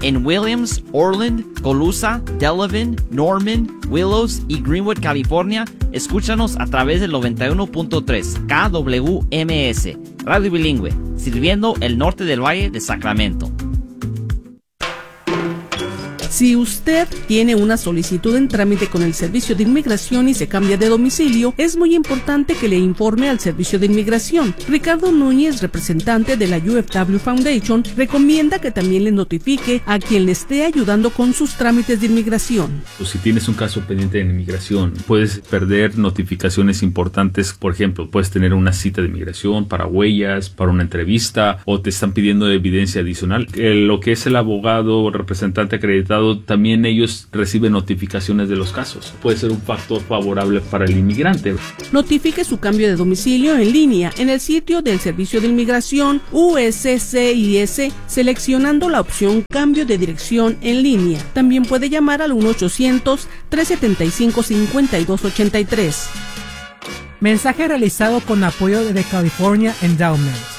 en Williams, Orland, Colusa, Delavan, Norman, Willows y Greenwood, California, escúchanos a través del 91.3 KWMS, radio bilingüe, sirviendo el norte del Valle de Sacramento. Si usted tiene una solicitud en trámite con el Servicio de Inmigración y se cambia de domicilio, es muy importante que le informe al Servicio de Inmigración. Ricardo Núñez, representante de la UFW Foundation, recomienda que también le notifique a quien le esté ayudando con sus trámites de inmigración. Si tienes un caso pendiente en inmigración, puedes perder notificaciones importantes. Por ejemplo, puedes tener una cita de inmigración para huellas, para una entrevista, o te están pidiendo evidencia adicional. Lo que es el abogado o representante acreditado, también ellos reciben notificaciones de los casos. Puede ser un factor favorable para el inmigrante. Notifique su cambio de domicilio en línea en el sitio del Servicio de Inmigración USCIS, seleccionando la opción Cambio de Dirección en línea. También puede llamar al 1-800-375-5283. Mensaje realizado con apoyo de California Endowment.